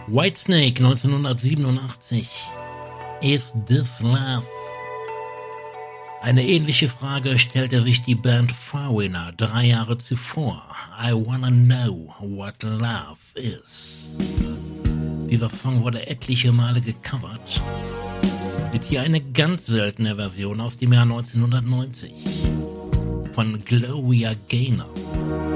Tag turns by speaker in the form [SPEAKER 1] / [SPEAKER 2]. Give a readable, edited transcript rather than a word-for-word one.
[SPEAKER 1] Whitesnake 1987. Is This Love? Eine ähnliche Frage stellte sich die Band Foreigner 3 Jahre zuvor. I Wanna Know What Love Is. Dieser Song wurde etliche Male gecovert. Mit hier eine ganz seltene Version aus dem Jahr 1990 von Gloria Gaynor.